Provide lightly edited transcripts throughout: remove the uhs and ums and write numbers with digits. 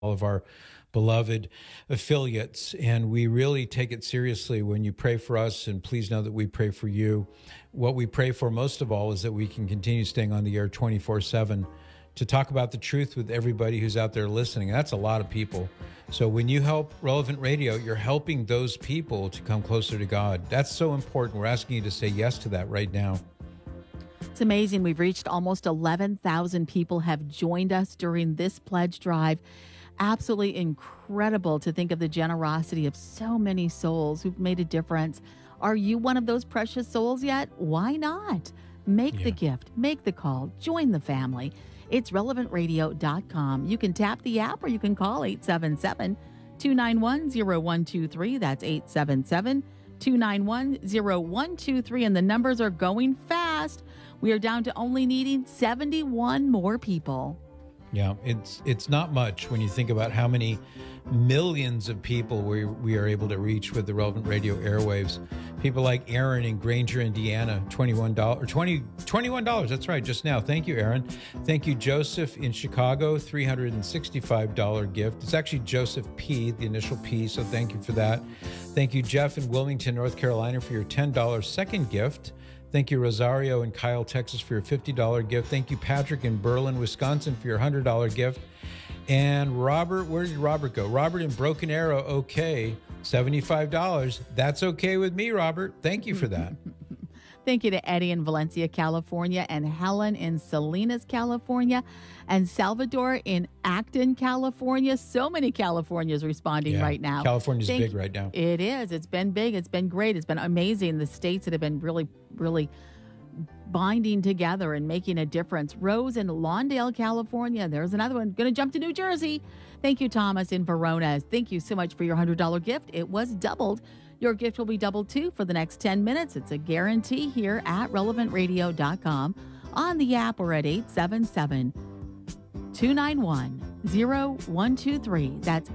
all of our beloved affiliates. And we really take it seriously when you pray for us. And please know that we pray for you. What we pray for most of all is that we can continue staying on the air 24/7 to talk about the truth with everybody who's out there listening. And that's a lot of people. So when you help Relevant Radio, you're helping those people to come closer to God. That's so important. We're asking you to say yes to that right now. It's amazing. We've reached almost 11,000 people have joined us during this pledge drive. Absolutely incredible to think of the generosity of so many souls who've made a difference. Are you one of those precious souls yet? Why not? Make the gift, make the call, join the family. It's relevantradio.com. You can tap the app or you can call 877-291-0123. That's 877-291-0123. And the numbers are going fast. We are down to only needing 71 more people. Yeah, it's not much when you think about how many millions of people we are able to reach with the Relevant Radio airwaves. People like Aaron in Granger, Indiana, $21. That's right, just now. Thank you, Aaron. Thank you, Joseph in Chicago, $365 gift. It's actually Joseph P, the initial P, so thank you for that. Thank you, Jeff in Wilmington, North Carolina, for your $10 second gift. Thank you, Rosario in Kyle, Texas, for your $50 gift. Thank you, Patrick in Berlin, Wisconsin, for your $100 gift. And Robert, where did Robert go? Robert in Broken Arrow, okay, $75. That's okay with me, Robert. Thank you for that. Thank you to Eddie in Valencia, California, and Helen in Salinas, California, and Salvador in Acton, California. So many Californias responding right now. California's big right now. It is. It's been big. It's been great. It's been amazing. The states that have been really, really binding together and making a difference. Rose in Lawndale, California. There's another one. Going to jump to New Jersey. Thank you, Thomas in Verona. Thank you so much for your $100 gift. It was doubled. Your gift will be doubled too for the next 10 minutes. It's a guarantee here at relevantradio.com, on the app, or at 877-291-0123. That's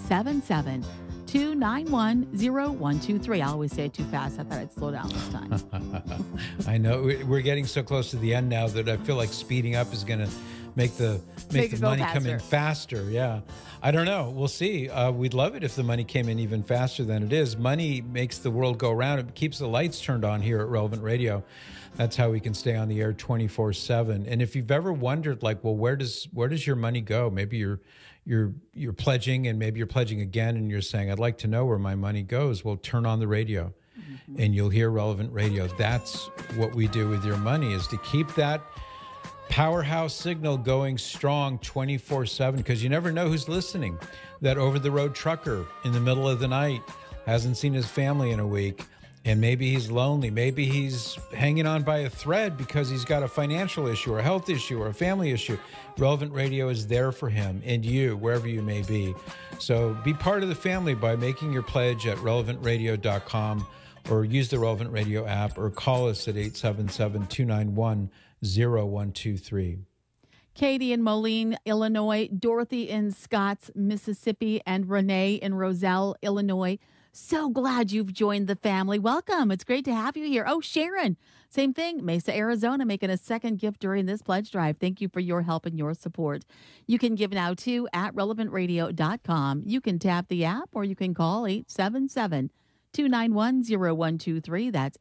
877-291-0123. I always say it too fast. I thought I'd slow down this time. I know. We're getting so close to the end now that I feel like speeding up is going to make the money come in faster. Yeah. I don't know. We'll see. We'd love it if the money came in even faster than it is. Money makes the world go round. It keeps the lights turned on here at Relevant Radio. That's how we can stay on the air 24/7. And if you've ever wondered, like, well, where does your money go? Maybe you're pledging, and maybe you're pledging again, and you're saying, I'd like to know where my money goes. Well, turn on the radio, and you'll hear Relevant Radio. That's what we do with your money, is to keep that powerhouse signal going strong 24/7, because you never know who's listening. That over-the-road trucker in the middle of the night hasn't seen his family in a week, and maybe he's lonely. Maybe he's hanging on by a thread because he's got a financial issue or a health issue or a family issue. Relevant Radio is there for him and you, wherever you may be. So be part of the family by making your pledge at relevantradio.com, or use the Relevant Radio app, or call us at 877-291-0123. Katie in Moline, Illinois, Dorothy in Scotts, Mississippi, and Renee in Roselle, Illinois. So glad you've joined the family. Welcome. It's great to have you here. Oh, Sharon, same thing. Mesa, Arizona, making a second gift during this pledge drive. Thank you for your help and your support. You can give now too at relevantradio.com. You can tap the app, or you can call 877-291-0123. That's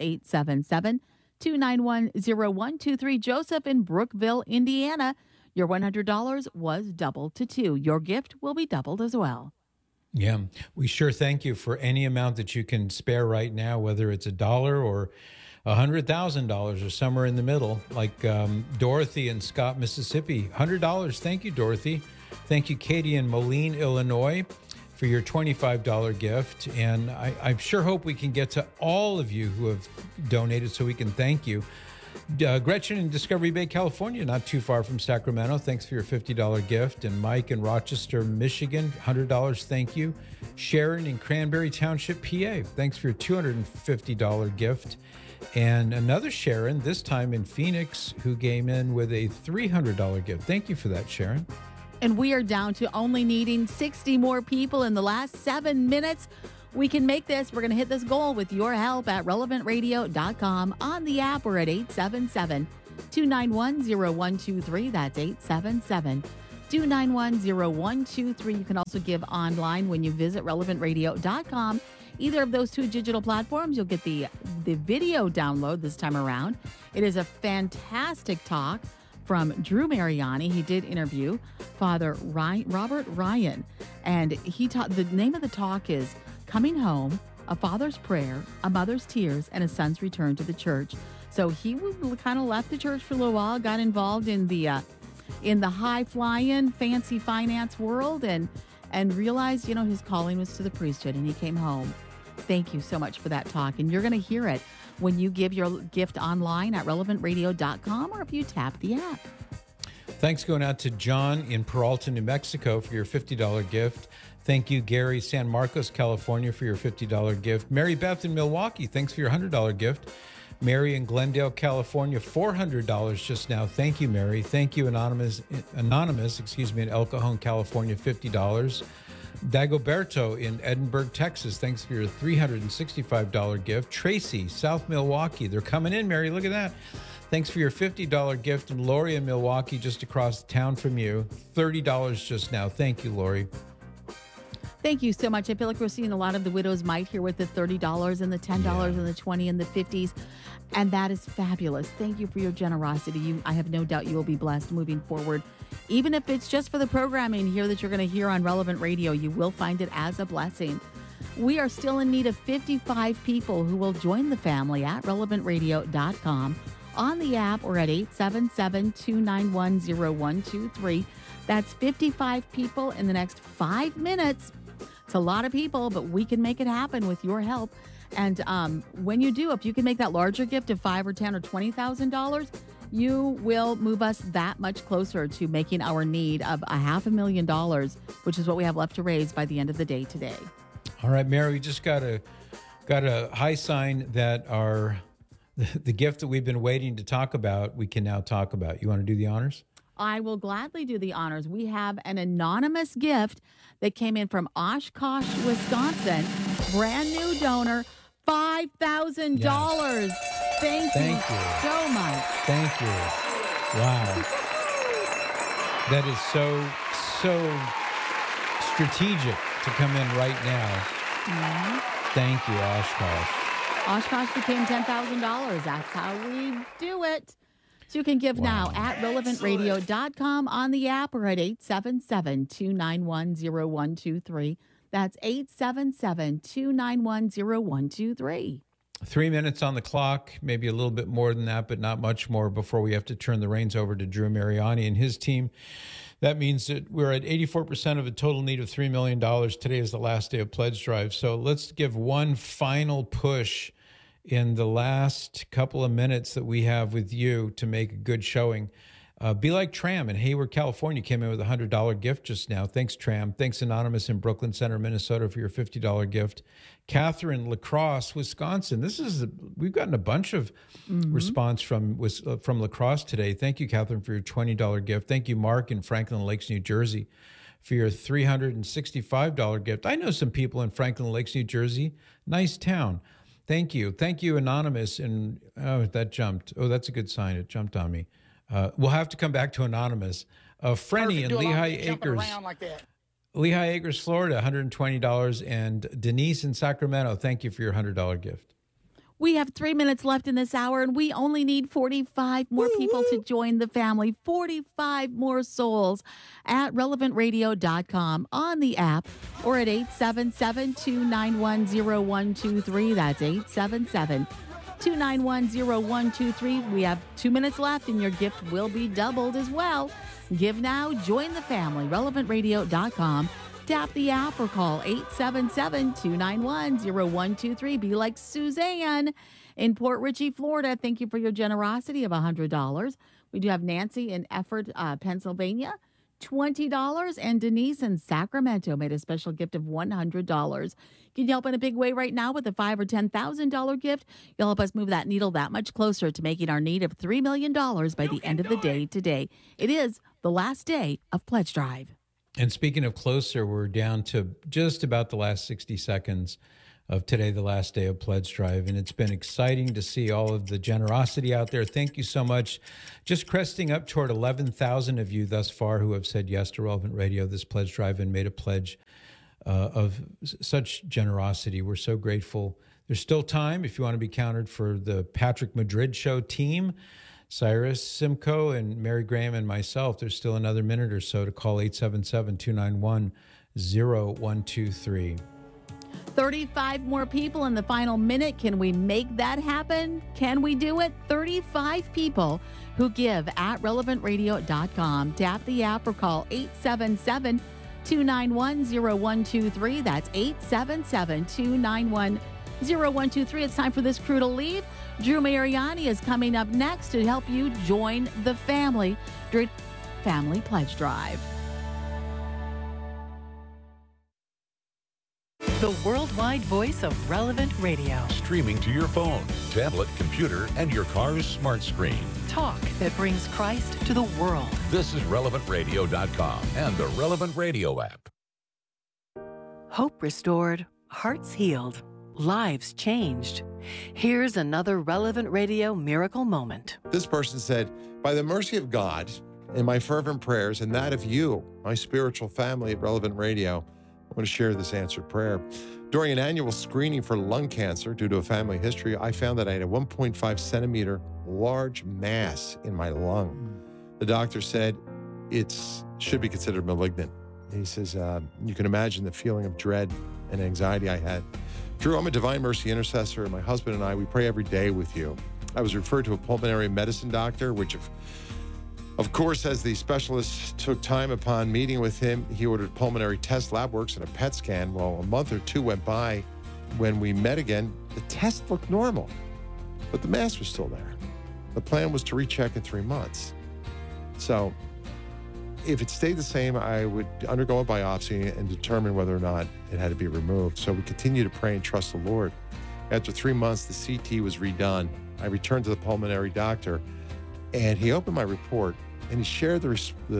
877-291-0123. Joseph in Brookville, Indiana. Your $100 was doubled to $2. Your gift will be doubled as well. Yeah, we sure thank you for any amount that you can spare right now, whether it's $1 or $100,000 or somewhere in the middle, like Dorothy in Scott, Mississippi. $100. Thank you, Dorothy. Thank you, Katie in Moline, Illinois, for your $25 gift. And I sure hope we can get to all of you who have donated so we can thank you. Gretchen in Discovery Bay, California, not too far from Sacramento. Thanks for your $50 gift. And Mike in Rochester, Michigan, $100. Thank you. Sharon in Cranberry Township, PA. Thanks for your $250 gift. And another Sharon, this time in Phoenix, who came in with a $300 gift. Thank you for that, Sharon. And we are down to only needing 60 more people in the last 7 minutes. We can make this. We're going to hit this goal with your help at relevantradio.com, on the app, or at 877-291-0123. That's 877 291-0123. You can also give online when you visit relevantradio.com. Either of those two digital platforms, you'll get the video download this time around. It is a fantastic talk from Drew Mariani. He did interview Father Robert Ryan, and the name of the talk is Coming Home, A Father's Prayer, A Mother's Tears, and a Son's Return to the Church. So he kind of left the church for a little while, got involved in the high-flying, fancy finance world, and realized, his calling was to the priesthood, and he came home. Thank you so much for that talk, and you're going to hear it when you give your gift online at relevantradio.com or if you tap the app. Thanks going out to John in Peralta, New Mexico for your $50 gift. Thank you, Gary, San Marcos, California for your $50 gift. Mary Beth in Milwaukee, thanks for your $100 gift. Mary in Glendale, California, $400 just now. Thank you, Mary. Thank you, Anonymous, in El Cajon, California, $50. Dagoberto in Edinburgh, Texas, thanks for your $365 gift. Tracy, South Milwaukee, they're coming in, Mary, look at that. Thanks for your $50 gift. And Lori in Milwaukee, just across the town from you, $30 just now. Thank you, Lori. Thank you so much. I feel like we're seeing a lot of the Widow's Mite here with the $30 and the $10 and the $20 and the $50s. And that is fabulous. Thank you for your generosity. I have no doubt you will be blessed moving forward. Even if it's just for the programming here that you're going to hear on Relevant Radio, you will find it as a blessing. We are still in need of 55 people who will join the family at relevantradio.com, on the app, or at 877-291-0123. That's 55 people in the next 5 minutes. It's a lot of people, but we can make it happen with your help. And when you do, if you can make that larger gift of $5,000 or $10,000 or $20,000, you will move us that much closer to making our need of $500,000, which is what we have left to raise by the end of the day today. All right, Mary, we just got a high sign that the gift that we've been waiting to talk about, we can now talk about. You want to do the honors? I will gladly do the honors. We have an anonymous gift that came in from Oshkosh, Wisconsin. Brand new donor, $5,000. Yes. Thank you so much. Thank you. Wow. That is so strategic to come in right now. Mm-hmm. Thank you, Oshkosh. Oshkosh became $10,000. That's how we do it. So you can give now at relevantradio.com, on the app, or at 877-291-0123. That's 877-291-0123. 3 minutes on the clock, maybe a little bit more than that, but not much more before we have to turn the reins over to Drew Mariani and his team. That means that we're at 84% of a total need of $3 million. Today is the last day of Pledge Drive. So let's give one final push in the last couple of minutes that we have with you to make a good showing. Be Like Tram in Hayward, California came in with a $100 gift just now. Thanks, Tram. Thanks, Anonymous in Brooklyn Center, Minnesota, for your $50 gift. Catherine, La Crosse, Wisconsin. We've gotten a bunch of response from La Crosse today. Thank you, Catherine, for your $20 gift. Thank you, Mark in Franklin Lakes, New Jersey, for your $365 gift. I know some people in Franklin Lakes, New Jersey. Nice town. Thank you. Thank you, Anonymous. And that jumped. Oh, that's a good sign. It jumped on me. We'll have to come back to Anonymous. Frenny in Lehigh Acres. Lehigh Acres, Florida, $120. And Denise in Sacramento, thank you for your $100 gift. We have 3 minutes left in this hour, and we only need 45 more people to join the family. 45 more souls at relevantradio.com, on the app, or at 877-291-0123. That's 877-291-0123. We have 2 minutes left, and your gift will be doubled as well. Give now, join the family, relevantradio.com. Tap the app or call 877-291-0123. Be like Suzanne in Port Richey, Florida. Thank you for your generosity of $100. We do have Nancy in Effort, Pennsylvania, $20. And Denise in Sacramento made a special gift of $100. Can you help in a big way right now with a $5,000 or $10,000 gift? You'll help us move that needle that much closer to making our need of $3 million by the end of the day today. It is the last day of Pledge Drive. And speaking of closer, we're down to just about the last 60 seconds of today, the last day of Pledge Drive. And it's been exciting to see all of the generosity out there. Thank you so much. Just cresting up toward 11,000 of you thus far who have said yes to Relevant Radio, this Pledge Drive, and made a pledge of such generosity. We're so grateful. There's still time if you want to be counted for the Patrick Madrid Show team, Cyrus Simcoe and Mary Graham and myself. There's still another minute or so to call 877-291-0123. 35 more people in the final minute. Can we make that happen? Can we do it? 35 people who give at relevantradio.com. Tap the app or call 877-291-0123. That's 877-291-0123. It's time for this crew to leave. Drew Mariani is coming up next to help you join the family during Family Pledge Drive. The worldwide voice of Relevant Radio. Streaming to your phone, tablet, computer, and your car's smart screen. Talk that brings Christ to the world. This is relevantradio.com and the Relevant Radio app. Hope restored, hearts healed, lives changed. Here's another Relevant Radio miracle moment. This person said, by the mercy of God and my fervent prayers and that of you, my spiritual family at Relevant Radio, I want to share this answered prayer. During an annual screening for lung cancer due to a family history, I found that I had a 1.5 centimeter large mass in my lung. The doctor said it should be considered malignant. He says, you can imagine the feeling of dread and anxiety I had. Drew, I'm a Divine Mercy intercessor, and my husband and I, we pray every day with you. I was referred to a pulmonary medicine doctor, which of course, as the specialist took time upon meeting with him, he ordered pulmonary test, lab works, and a PET scan. Well, a month or two went by. When we met again, the test looked normal, but the mass was still there. The plan was to recheck in 3 months. So if it stayed the same, I would undergo a biopsy and determine whether or not it had to be removed. So we continue to pray and trust the Lord. After 3 months, the CT was redone. I returned to the pulmonary doctor, and he opened my report, and he shared the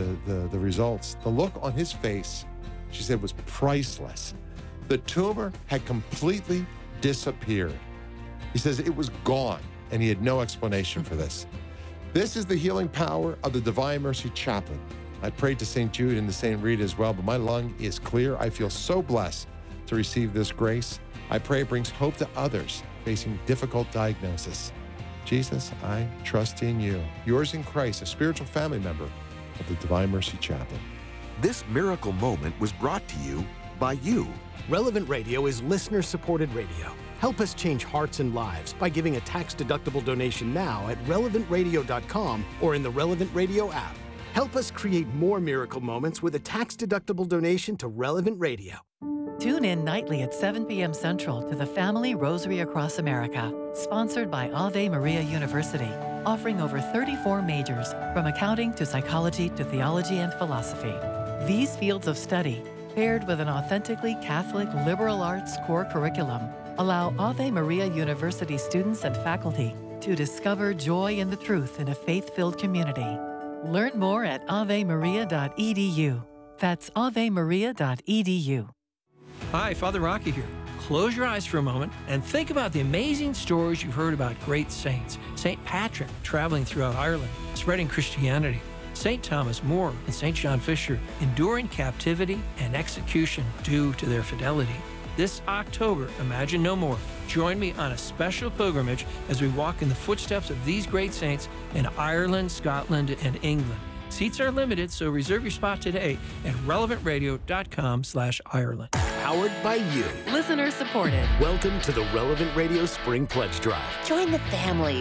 results. The look on his face, she said, was priceless. The tumor had completely disappeared. He says it was gone, and he had no explanation for this. This is the healing power of the Divine Mercy Chaplain. I prayed to St. Jude and to St. Rita as well, but my lung is clear. I feel so blessed to receive this grace. I pray it brings hope to others facing difficult diagnosis. Jesus, I trust in you. Yours in Christ, a spiritual family member of the Divine Mercy Chaplain. This miracle moment was brought to you by you. Relevant Radio is listener-supported radio. Help us change hearts and lives by giving a tax-deductible donation now at relevantradio.com or in the Relevant Radio app. Help us create more miracle moments with a tax-deductible donation to Relevant Radio. Tune in nightly at 7 p.m. Central to the Family Rosary Across America, sponsored by Ave Maria University, offering over 34 majors, from accounting to psychology to theology and philosophy. These fields of study, paired with an authentically Catholic liberal arts core curriculum, allow Ave Maria University students and faculty to discover joy in the truth in a faith-filled community. Learn more at avemaria.edu. That's avemaria.edu. Hi, Father Rocky here. Close your eyes for a moment and think about the amazing stories you've heard about great saints. St. Patrick traveling throughout Ireland, spreading Christianity. St. Thomas More and St. John Fisher enduring captivity and execution due to their fidelity. This October, Imagine No More. Join me on a special pilgrimage as we walk in the footsteps of these great saints in Ireland, Scotland, and England. Seats are limited, so reserve your spot today at relevantradio.com/Ireland. Powered by you. Listener supported. Welcome to the Relevant Radio Spring Pledge Drive. Join the family.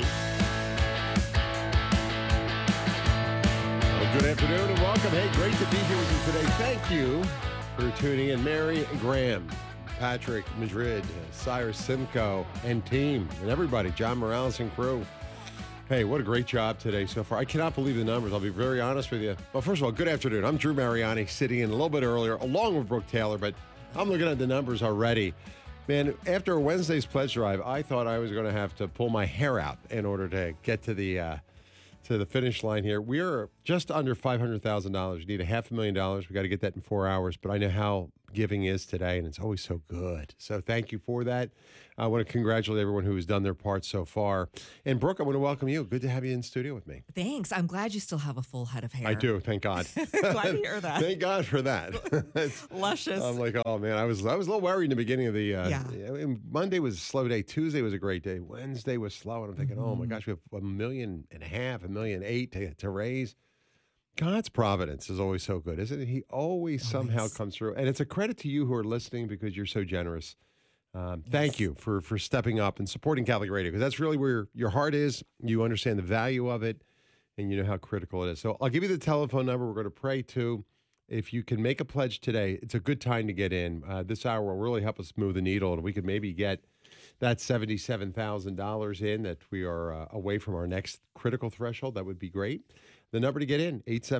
Well, good afternoon and welcome. Hey, great to be here with you today. Thank you for tuning in. Mary Graham, Patrick Madrid, Cyrus Simcoe, and team, and everybody, John Morales and crew. Hey, what a great job today so far. I cannot believe the numbers. I'll be very honest with you. Well, first of all, good afternoon. I'm Drew Mariani, sitting in a little bit earlier, along with Brooke Taylor, but I'm looking at the numbers already. Man, after Wednesday's pledge drive, I thought I was going to have to pull my hair out in order to get to the finish line here. We're just under $500,000. We need $500,000. We got to get that in 4 hours, but I know how giving is today, and it's always so good. So thank you for that. I want to congratulate everyone who has done their part so far. And Brooke, I want to welcome you. Good to have you in studio with me. Thanks. I'm glad you still have a full head of hair. I do. Thank God. Glad to hear that. Thank God for that. Luscious. I'm like, oh man, I was a little worried in the beginning of the. Monday was a slow day. Tuesday was a great day. Wednesday was slow, and I'm thinking, oh my gosh, we have $1.5 million, $1.8 million to raise. God's providence is always so good, isn't it? He always somehow comes through. And it's a credit to you who are listening because you're so generous. Thank you for stepping up and supporting Catholic Radio, because that's really where your heart is. You understand the value of it, and you know how critical it is. So I'll give you the telephone number we're going to pray to. If you can make a pledge today, it's a good time to get in. This hour will really help us move the needle, and we could maybe get that $77,000 in, that we are away from our next critical threshold. That would be great. The number to get in,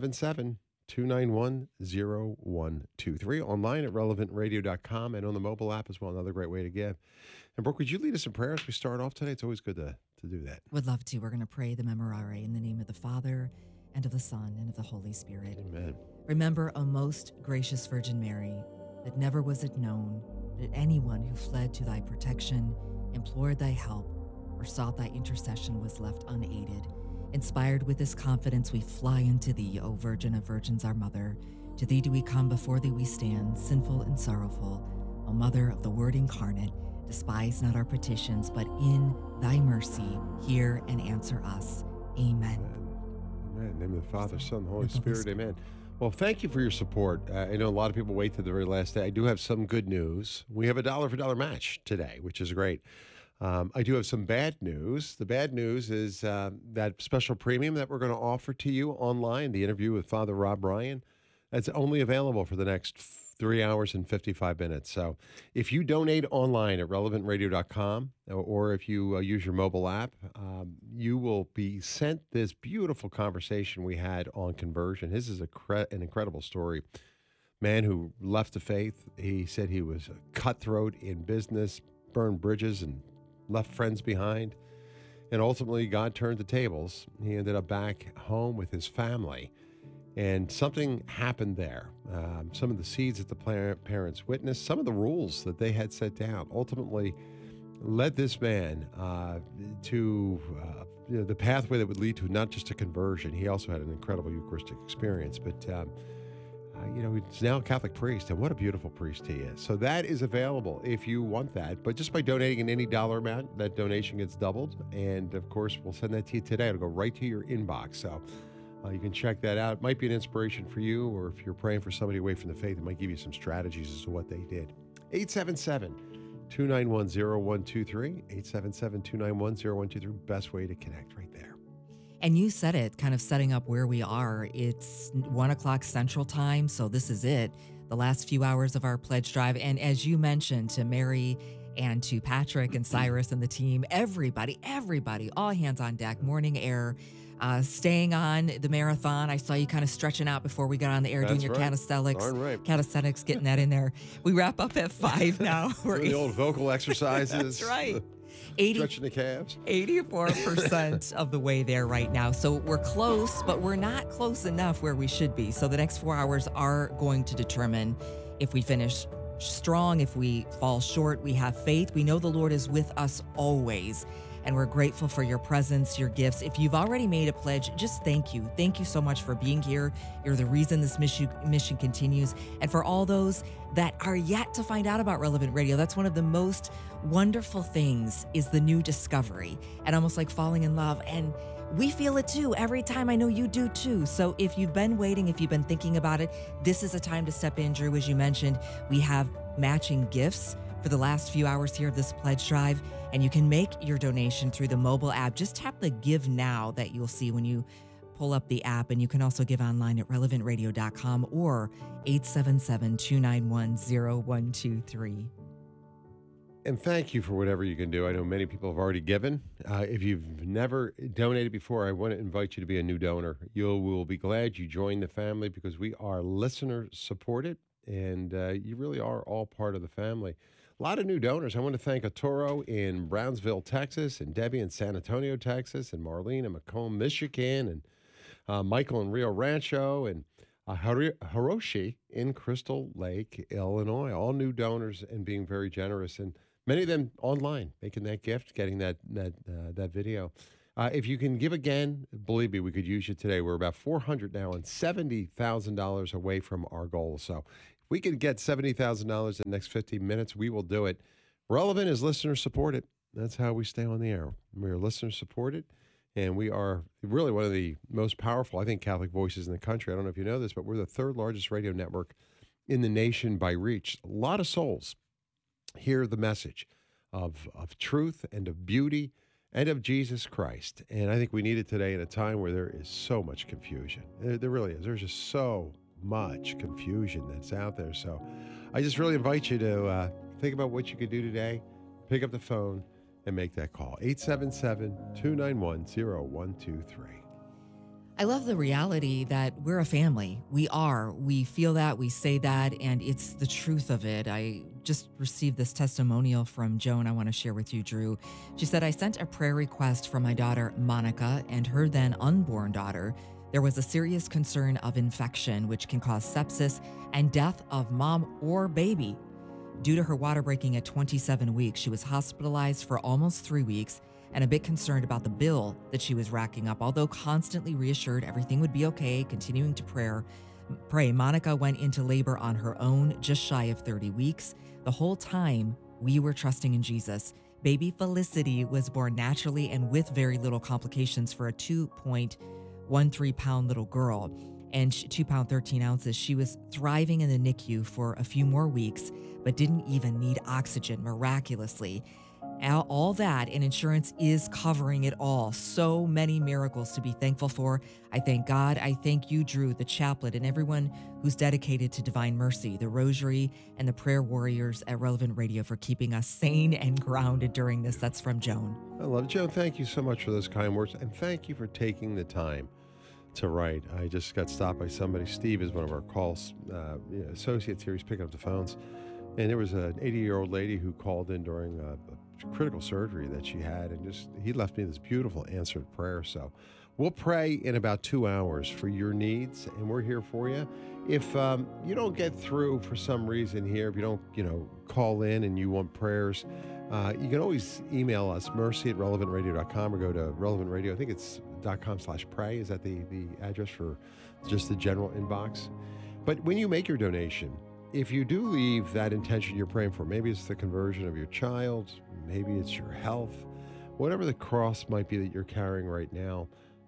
877-291-0123. Online at relevantradio.com and on the mobile app as well. Another great way to give. And Brooke, would you lead us in prayer as we start off today? It's always good to do that. Would love to. We're going to pray the Memorare in the name of the Father, and of the Son, and of the Holy Spirit. Amen. Remember, O most gracious Virgin Mary, that never was it known that anyone who fled to thy protection, implored thy help, or sought thy intercession was left unaided. Inspired with this confidence, we fly unto thee, O Virgin of Virgins, our Mother. To thee do we come, before thee we stand, sinful and sorrowful. O Mother of the Word incarnate, despise not our petitions, but in thy mercy hear and answer us. Amen. Amen. In the name of the Father, Son, and Holy Spirit. Amen. Well, thank you for your support. I know a lot of people wait to the very last day. I do have some good news. We have a dollar for dollar match today, which is great. I do have some bad news. The bad news is that special premium that we're going to offer to you online, the interview with Father Rob Ryan, that's only available for the next 3 hours and 55 minutes. So if you donate online at relevantradio.com, or if you use your mobile app, you will be sent this beautiful conversation we had on conversion. His is an incredible story. Man who left the faith. He said he was a cutthroat in business, burned bridges, and left friends behind. And ultimately, God turned the tables. He ended up back home with his family. And something happened there. Some of the seeds that the parents witnessed, some of the rules that they had set down, ultimately led this man to the pathway that would lead to not just a conversion. He also had an incredible Eucharistic experience. But he's now a Catholic priest, and what a beautiful priest he is. So that is available if you want that. But just by donating in any dollar amount, that donation gets doubled. And of course, we'll send that to you today. It'll go right to your inbox. So you can check that out. It might be an inspiration for you, or if you're praying for somebody away from the faith, it might give you some strategies as to what they did. 877-291-0123. 877-291-0123. Best way to connect right there. And you said it, kind of setting up where we are. It's 1 o'clock Central Time, so this is it, the last few hours of our pledge drive. And as you mentioned, to Mary and to Patrick and Cyrus and the team, everybody, all hands on deck, morning air, staying on the marathon. I saw you kind of stretching out before we got on the air. That's doing your calisthenics. Calisthenics, getting that in there. We wrap up at 5 now. We're the old vocal exercises. That's right. Stretching the calves. 84% of the way there right now. So we're close, but we're not close enough where we should be. So the next 4 hours are going to determine if we finish strong, if we fall short. We have faith. We know the Lord is with us always. And we're grateful for your presence, your gifts. If you've already made a pledge, just thank you. Thank you so much for being here. You're the reason this mission continues. And for all those that are yet to find out about Relevant Radio, that's one of the most wonderful things, is the new discovery and almost like falling in love. And we feel it too every time. I know you do too. So if you've been waiting, if you've been thinking about it, this is a time to step in. Drew, as you mentioned, we have matching gifts for the last few hours here of this pledge drive, and you can make your donation through the mobile app. Just tap the Give Now that you'll see when you pull up the app, and you can also give online at relevantradio.com or 877-291-0123. And thank you for whatever you can do. I know many people have already given. If you've never donated before, I want to invite you to be a new donor. You will be glad you joined the family, because we are listener supported, and you really are all part of the family. A lot of new donors. I want to thank Arturo in Brownsville, Texas, and Debbie in San Antonio, Texas, and Marlene in Macomb, Michigan, and Michael in Rio Rancho, and Hiroshi in Crystal Lake, Illinois. All new donors and being very generous, and many of them online, making that gift, getting that video. If you can give again, believe me, we could use you today. We're about 400 now and $70,000 away from our goal. So if we could get $70,000 in the next 15 minutes, we will do it. Relevant is listener supported. That's how we stay on the air. We are listener supported, and we are really one of the most powerful, I think, Catholic voices in the country. I don't know if you know this, but we're the third largest radio network in the nation by reach. A lot of souls hear the message of truth and of beauty and of Jesus Christ. And I think we need it today in a time where there is so much confusion. There really is. There's just so much confusion that's out there. So I just really invite you to think about what you could do today. Pick up the phone and make that call. 877-291-0123. I love the reality that we're a family. We are. We feel that, we say that, and it's the truth of it. I just received this testimonial from Joan I want to share with you, Drew. She said, I sent a prayer request for my daughter, Monica, and her then unborn daughter. There was a serious concern of infection, which can cause sepsis and death of mom or baby. Due to her water breaking at 27 weeks, she was hospitalized for almost 3 weeks and a bit concerned about the bill that she was racking up. Although constantly reassured everything would be okay, continuing to pray, Monica went into labor on her own, just shy of 30 weeks. The whole time, we were trusting in Jesus. Baby Felicity was born naturally and with very little complications for a 2.13-pound little girl, and 2 pounds 13 ounces. She was thriving in the NICU for a few more weeks, but didn't even need oxygen, miraculously. All that, and insurance is covering it all. So many miracles to be thankful for. I thank God. I thank you, Drew, the chaplain, and everyone who's dedicated to Divine Mercy, the Rosary, and the prayer warriors at Relevant Radio for keeping us sane and grounded during this. That's from Joan. I love it. Joan, thank you so much for those kind words, and thank you for taking the time to write. I just got stopped by somebody. Steve is one of our calls associates here. He's picking up the phones. And there was an 80-year-old lady who called in during a critical surgery that she had, and he left me this beautiful answered prayer. So we'll pray in about 2 hours for your needs, and we're here for you. If you don't get through for some reason here, if you don't, call in and you want prayers, you can always email us, mercy@relevantradio.com, or go to Relevant Radio. I think it's .com/pray. Is that the address for just the general inbox? But when you make your donation, if you do leave that intention you're praying for, maybe it's the conversion of your child, maybe it's your health, whatever the cross might be that you're carrying right now,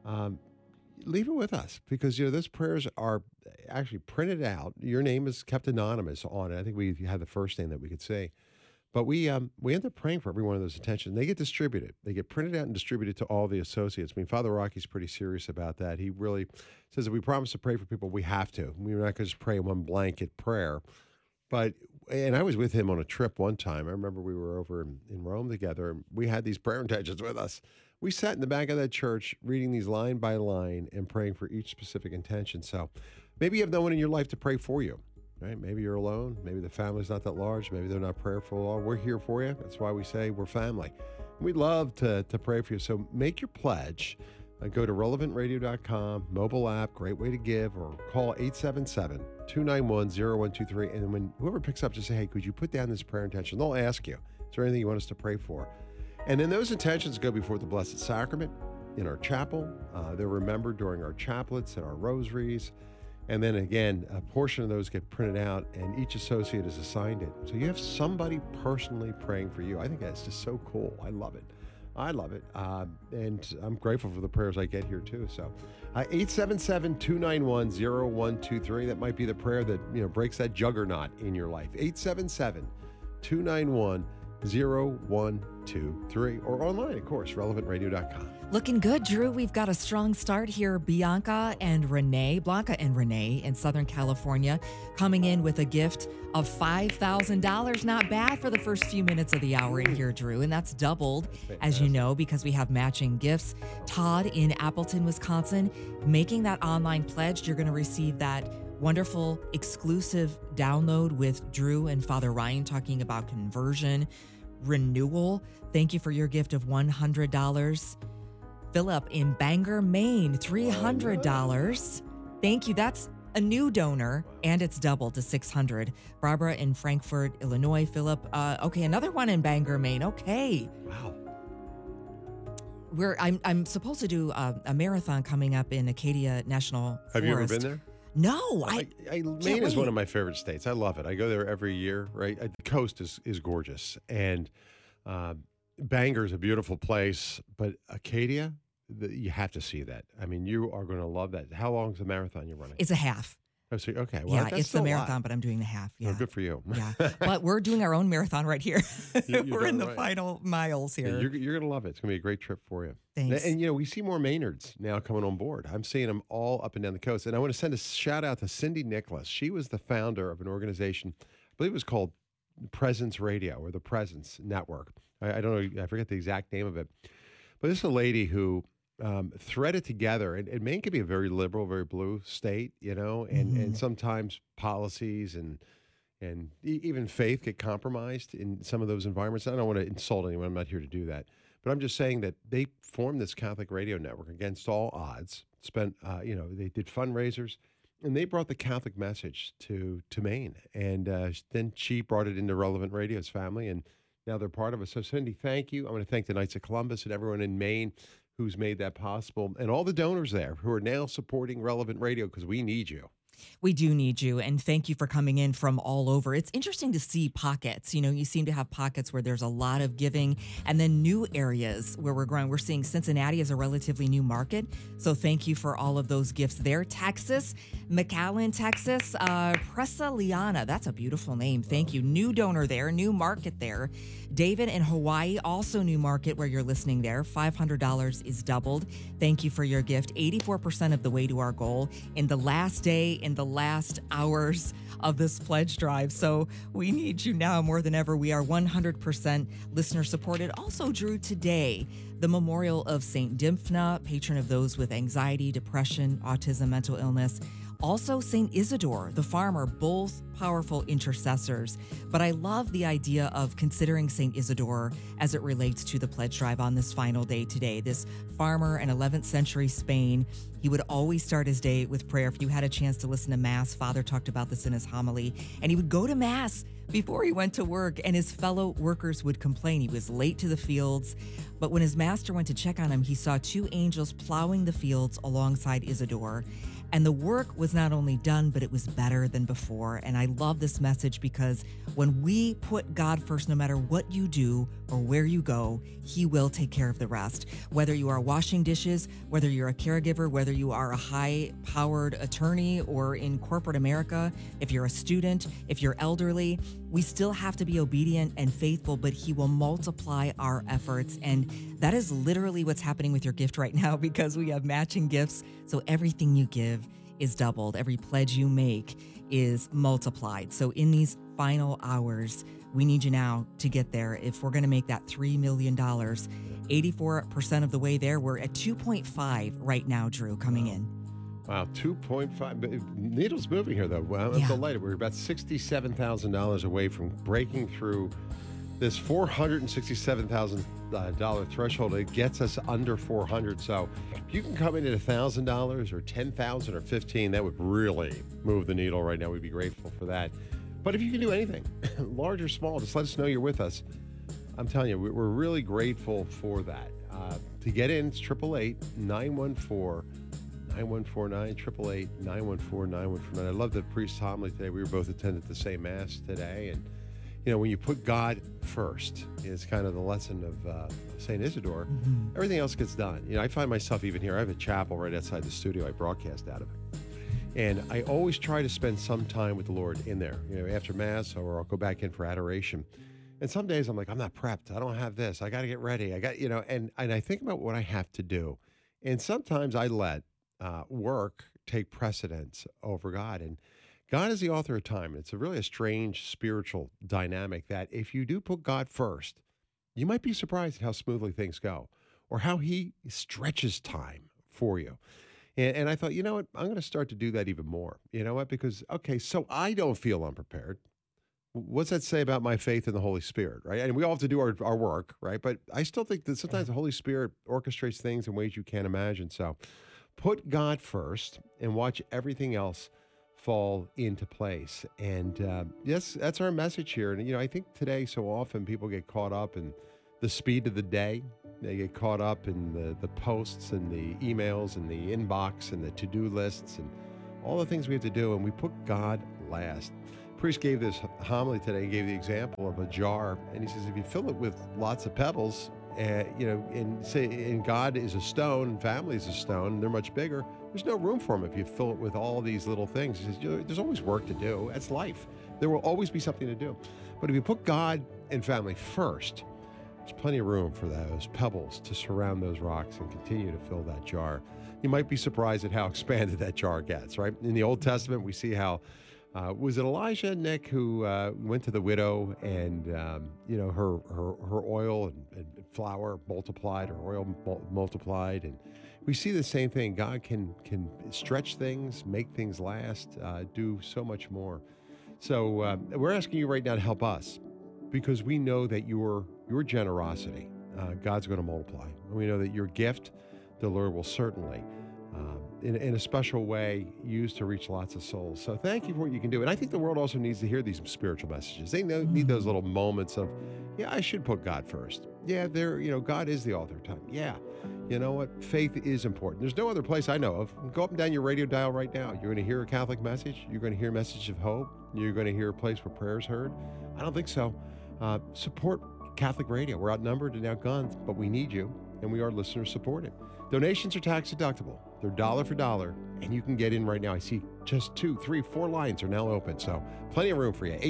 leave it with us, because those prayers are actually printed out. Your name is kept anonymous on it. I think we had the first name that we could say. But we end up praying for every one of those intentions. They get distributed. They get printed out and distributed to all the associates. I mean, Father Rocky's pretty serious about that. He really says if we promise to pray for people, we have to. We're not going to just pray one blanket prayer. And I was with him on a trip one time. I remember we were over in Rome together, and we had these prayer intentions with us. We sat in the back of that church reading these line by line and praying for each specific intention. So maybe you have no one in your life to pray for you. Right? Maybe you're alone. Maybe the family's not that large. Maybe they're not prayerful at all. We're here for you. That's why we say we're family. We'd love to pray for you. So make your pledge. Go to relevantradio.com, mobile app, great way to give, or call 877-291-0123. And when whoever picks up, just say, hey, could you put down this prayer intention? They'll ask you, is there anything you want us to pray for? And then those intentions go before the Blessed Sacrament in our chapel. They're remembered during our chaplets and our rosaries. And then again, a portion of those get printed out, and each associate is assigned it. So you have somebody personally praying for you. I think that's just so cool. I love it. And I'm grateful for the prayers I get here too. So 877-291-0123. That might be the prayer that breaks that juggernaut in your life. 877-291-0123, or online, of course, relevantradio.com. Looking good, Drew. We've got a strong start here. Blanca and Renee in Southern California, coming in with a gift of $5,000. Not bad for the first few minutes of the hour in here, Drew. And that's doubled, as you know, because we have matching gifts. Todd in Appleton, Wisconsin, making that online pledge. You're going to receive that wonderful exclusive download with Drew and Father Ryan talking about conversion, renewal. Thank you for your gift of $100. Philip in Bangor, Maine, $300. Thank you. That's a new donor, and it's doubled to 600. Barbara in Frankfurt, Illinois. Philip, okay, another one in Bangor, Maine. Okay. Wow. I'm supposed to do a marathon coming up in Acadia National Forest. Have you ever been there? No, Maine is one of my favorite states. I love it. I go there every year. Right, the coast is gorgeous, and Bangor is a beautiful place. But Acadia, you have to see that. I mean, you are going to love that. How long is the marathon you're running? It's a half. Oh, so, okay. Well, Yeah, that's it's the still a marathon, lot. but I'm doing the half. Yeah. Well, good for you. Yeah. But we're doing our own marathon right here. You're We're in doing the right. final miles Yeah, here. you're going to love it. It's going to be a great trip for you. Thanks. And, you know, we see more Maynards now coming on board. I'm seeing them all up and down the coast. And I want to send a shout out to Cindy Nicholas. She was the founder of an organization, I believe it was called Presence Radio or the Presence Network. I don't know. I forget the exact name of it. But this is a lady who threaded together, and Maine can be a very liberal, very blue state, you know, and sometimes policies and even faith get compromised in some of those environments. I don't want to insult anyone. I'm not here to do that. But I'm just saying that they formed this Catholic radio network against all odds, they did fundraisers, and they brought the Catholic message to Maine. And then she brought it into Relevant Radio's family, and now they're part of it. So, Cindy, thank you. I want to thank the Knights of Columbus and everyone in Maine who's made that possible, and all the donors there who are now supporting Relevant Radio, because we need you. We do need you, and thank you for coming in from all over. It's interesting to see pockets. You know, you seem to have pockets where there's a lot of giving, and then new areas where we're growing. We're seeing Cincinnati as a relatively new market, so thank you for all of those gifts there. Texas, McAllen, Texas, Presa Liana, that's a beautiful name. Thank you. New donor there, new market there. David in Hawaii, also new market where you're listening there. $500 is doubled. Thank you for your gift. 84% of the way to our goal in the last day, in the last hours of this pledge drive. So we need you now more than ever. We are 100% listener supported. Also, Drew, today, the memorial of St. Dymphna, patron of those with anxiety, depression, autism, mental illness. Also, St. Isidore, the farmer, both powerful intercessors. But I love the idea of considering St. Isidore as it relates to the pledge drive on this final day today. This farmer in 11th century Spain, he would always start his day with prayer. If you had a chance to listen to Mass, Father talked about this in his homily, and he would go to Mass before he went to work, and his fellow workers would complain he was late to the fields. But when his master went to check on him, he saw two angels plowing the fields alongside Isidore. And the work was not only done, but it was better than before. And I love this message because when we put God first, no matter what you do or where you go, He will take care of the rest. Whether you are washing dishes, whether you're a caregiver, whether you are a high-powered attorney or in corporate America, if you're a student, if you're elderly, we still have to be obedient and faithful, but He will multiply our efforts. And that is literally what's happening with your gift right now because we have matching gifts. So everything you give is doubled. Every pledge you make is multiplied. So in these final hours, we need you now to get there. If we're going to make that $3 million, 84% of the way there, we're at 2.5 right now, Drew, coming in. Wow, 2.5. Needle's moving here, though. Well, I'm delighted. We're about $67,000 away from breaking through this $467,000 threshold. It gets us under 400. So if you can come in at $1,000 or $10,000 or $15,000, that would really move the needle right now. We'd be grateful for that. But if you can do anything, large or small, just let us know you're with us. I'm telling you, we're really grateful for that. To get in, it's 888-914-9149, 888-914-9149. I love the priest's homily today. We were both attended the same Mass today. And, you know, when you put God first, is kind of the lesson of St. Isidore, everything else gets done. You know, I find myself even here, I have a chapel right outside the studio I broadcast out of it. And I always try to spend some time with the Lord in there, you know, after Mass, or I'll go back in for adoration. And some days I'm like, I'm not prepped. I don't have this. I got to get ready. I got, you know, and I think about what I have to do. And sometimes I let work take precedence over God. And God is the author of time. It's really a strange spiritual dynamic that if you do put God first, you might be surprised at how smoothly things go or how He stretches time for you. And I thought, you know what? I'm going to start to do that even more. You know what? Because, okay, so I don't feel unprepared. What's that say about my faith in the Holy Spirit, right? And we all have to do our work, right? But I still think that sometimes the Holy Spirit orchestrates things in ways you can't imagine. So put God first and watch everything else fall into place. And yes, that's our message here. And, I think today so often people get caught up in the speed of the day. They get caught up in the posts and the emails and the inbox and the to-do lists and all the things we have to do, and we put God last. Priest gave this homily today. He gave the example of a jar, and he says if you fill it with lots of pebbles, and God is a stone and family is a stone, and they're much bigger, there's no room for them if you fill it with all these little things. He says there's always work to do. That's life. There will always be something to do. But if you put God and family first, there's plenty of room for those pebbles to surround those rocks and continue to fill that jar. You might be surprised at how expanded that jar gets, right? In the Old Testament, we see how, was it Elijah, Nick, who went to the widow and, her oil and flour multiplied, her oil multiplied. And we see the same thing. God can stretch things, make things last, do so much more. So we're asking you right now to help us, because we know that your generosity, God's going to multiply. And we know that your gift, the Lord will certainly, in a special way, use to reach lots of souls. So thank you for what you can do. And I think the world also needs to hear these spiritual messages. They need those little moments of, yeah, I should put God first. Yeah, God is the author of time. Yeah, you know what? Faith is important. There's no other place I know of. Go up and down your radio dial right now. You're going to hear a Catholic message. You're going to hear a message of hope. You're going to hear a place where prayer is heard. I don't think so. Support Catholic radio. We're outnumbered and outgunned, but we need you, and we are listener supported. Donations are tax deductible. They're dollar for dollar, and you can get in right now. I see just 2, 3, 4 lines are now open, so plenty of room for you.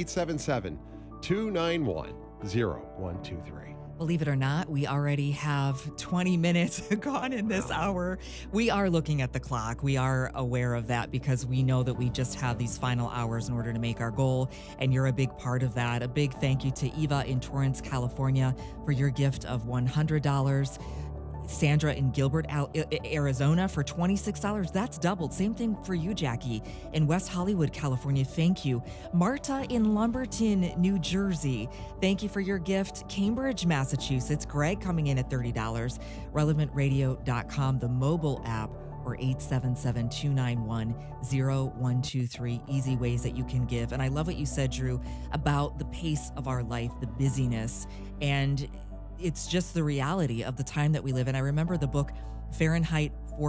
877-291-0123. Believe it or not, we already have 20 minutes gone in this hour. We are looking at the clock. We are aware of that because we know that we just have these final hours in order to make our goal, and you're a big part of that. A big thank you to Eva in Torrance, California, for your gift of $100. Sandra in Gilbert, Arizona for $26. That's doubled. Same thing for you, Jackie, in West Hollywood, California. Thank you. Marta in Lumberton, New Jersey. Thank you for your gift. Cambridge, Massachusetts. Greg coming in at $30. RelevantRadio.com, the mobile app, or 877-291-0123. Easy ways that you can give. And I love what you said, Drew, about the pace of our life, the busyness, and it's just the reality of the time that we live in. I remember the book Fahrenheit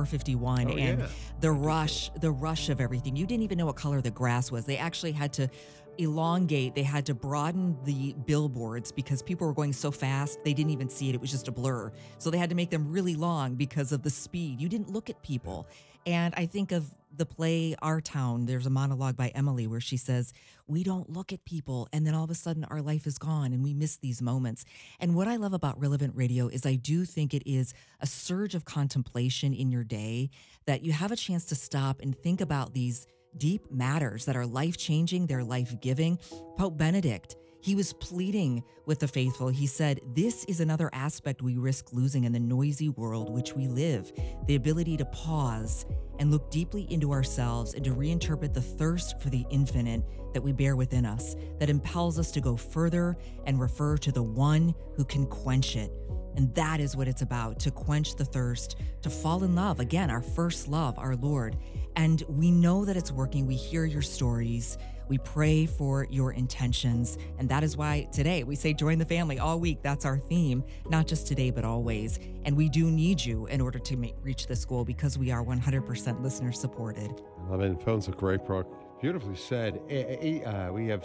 451 the rush of everything. You didn't even know what color the grass was. They actually had to elongate, they had to broaden the billboards because people were going so fast, they didn't even see it. It was just a blur. So they had to make them really long because of the speed. You didn't look at people. And I think of the play Our Town. There's a monologue by Emily where she says, we don't look at people, and then all of a sudden our life is gone and we miss these moments. And what I love about Relevant Radio is I do think it is a surge of contemplation in your day, that you have a chance to stop and think about these deep matters that are life-changing, they're life-giving. Pope Benedict, he was pleading with the faithful. He said, this is another aspect we risk losing in the noisy world which we live, the ability to pause and look deeply into ourselves and to reinterpret the thirst for the infinite that we bear within us, that impels us to go further and refer to the one who can quench it. And that is what it's about, to quench the thirst, to fall in love. Again, our first love, our Lord. And we know that it's working. We hear your stories. We pray for your intentions. And that is why today we say join the family all week. That's our theme, not just today, but always. And we do need you in order to reach this goal because we are 100% listener supported. I love it. Phones look great, Brooke. Beautifully said. We have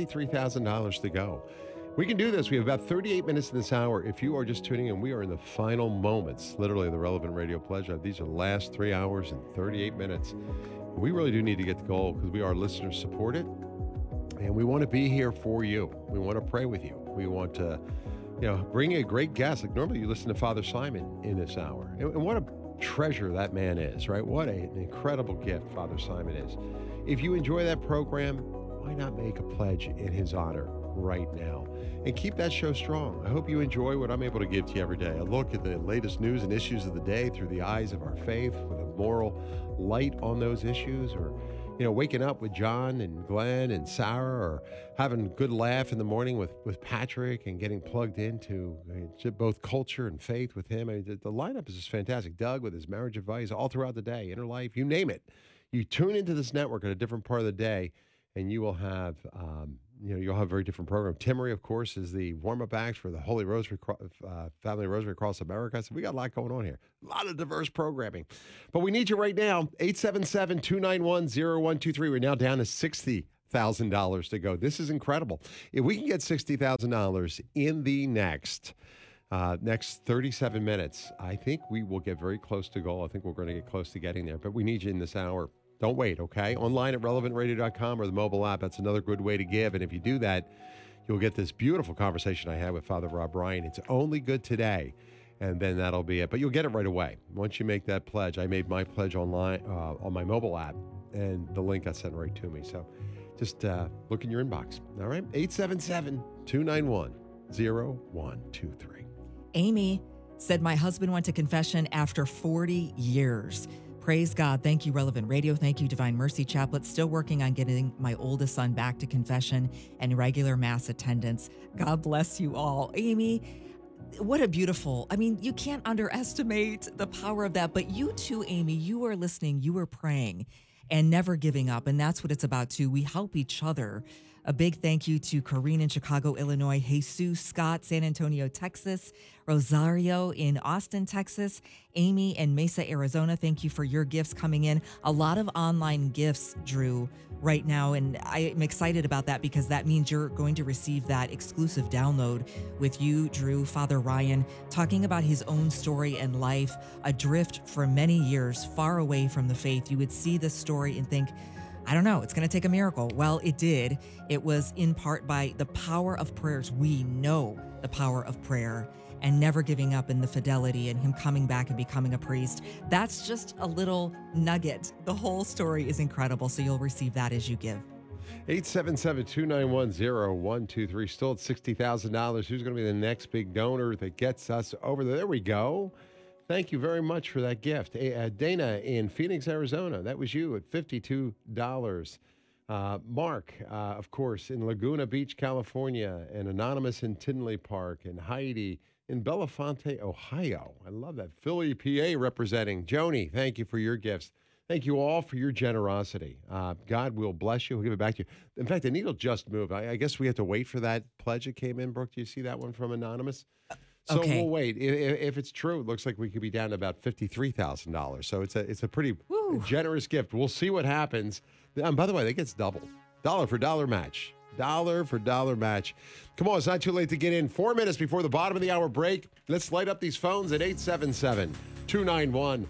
$63,000 to go. We can do this. We have about 38 minutes in this hour. If you are just tuning in, we are in the final moments, literally the Relevant Radio Pledge. These are the last 3 hours and 38 minutes. We really do need to get the goal because we are listener supported, and we want to be here for you. We want to pray with you. We want to, bring a great guest. Like normally you listen to Father Simon in this hour. And what a treasure that man is, right? What an incredible gift Father Simon is. If you enjoy that program, why not make a pledge in his honor right now and keep that show strong? I hope you enjoy what I'm able to give to you every day. A look at the latest news and issues of the day through the eyes of our faith, with a moral light on those issues, or waking up with John and Glenn and Sarah, or having a good laugh in the morning with Patrick and getting plugged into both culture and faith with him. I mean, the lineup is just fantastic. Doug with his marriage advice all throughout the day, inner life, you name it. You tune into this network at a different part of the day, and you will have, you'll have a very different program. Timmery, of course, is the warm-up act for the Holy Rosary Family Rosary across America. So we got a lot going on here. A lot of diverse programming. But we need you right now. 877-291-0123. We're now down to $60,000 to go. This is incredible. If we can get $60,000 in the next 37 minutes, I think we will get very close to goal. I think we're going to get close to getting there. But we need you in this hour. Don't wait, okay? Online at relevantradio.com or the mobile app. That's another good way to give. And if you do that, you'll get this beautiful conversation I had with Father Rob Ryan. It's only good today, and then that'll be it. But you'll get it right away. Once you make that pledge, I made my pledge online on my mobile app, and the link got sent right to me. So just look in your inbox, all right? 877-291-0123. Amy said, my husband went to confession after 40 years. Praise God. Thank you, Relevant Radio. Thank you, Divine Mercy Chaplet. Still working on getting my oldest son back to confession and regular mass attendance. God bless you all. Amy, what a beautiful, you can't underestimate the power of that. But you too, Amy, you are listening, you are praying and never giving up. And that's what it's about too. We help each other. A big thank you to Corrine in Chicago, Illinois, Jesus Scott, San Antonio, Texas, Rosario in Austin, Texas, Amy in Mesa, Arizona. Thank you for your gifts coming in. A lot of online gifts, Drew, right now. And I'm excited about that because that means you're going to receive that exclusive download with you, Drew, Father Ryan, talking about his own story and life, adrift for many years, far away from the faith. You would see this story and think, I don't know, it's going to take a miracle. Well, it did. It was in part by the power of prayers. We know the power of prayer and never giving up in the fidelity and him coming back and becoming a priest. That's just a little nugget. The whole story is incredible, so you'll receive that as you give. 877-291-0123. Still at $60,000. Who's going to be the next big donor that gets us over there? There we go. Thank you very much for that gift. Dana in Phoenix, Arizona, that was you at $52. Mark, of course, in Laguna Beach, California, and Anonymous in Tinley Park, and Heidi in Belafonte, Ohio. I love that. Philly, PA representing. Joni, thank you for your gifts. Thank you all for your generosity. God will bless you. He'll give it back to you. In fact, the needle just moved. I guess we have to wait for that pledge that came in. Brooke, do you see that one from Anonymous? So okay. We'll wait. If it's true, it looks like we could be down to about $53,000. So it's a pretty generous gift. We'll see what happens. And by the way, that gets doubled. $1 for $1 match. $1 for $1 match. Come on, it's not too late to get in. 4 minutes before the bottom of the hour break. Let's light up these phones at 877-291-0123.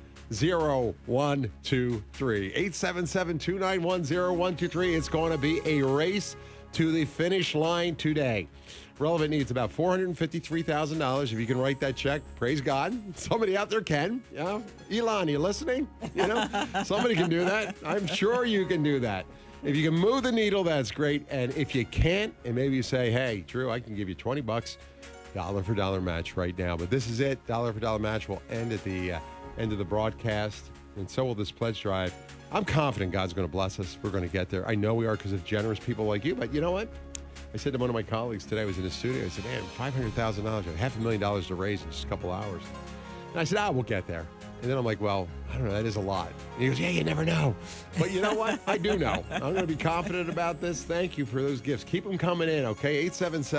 877-291-0123. It's going to be a race to the finish line today. Relevant needs about $453,000. If you can write that check, praise God. Somebody out there can. Elon, you listening? Somebody can do that. I'm sure you can do that. If you can move the needle, that's great. And if you can't, and maybe you say, hey, Drew, I can give you $20, $1 for $1 match right now. But this is it. $1 for $1 match will end at the end of the broadcast. And so will this pledge drive. I'm confident God's going to bless us. We're going to get there. I know we are because of generous people like you. But you know what? I said to one of my colleagues today, I was in the studio, I said, man, $500,000, $500,000 to raise in just a couple hours. And I said, we'll get there. And then I'm like, well, I don't know, that is a lot. And he goes, yeah, you never know. But you know what? I do know. I'm going to be confident about this. Thank you for those gifts. Keep them coming in, okay?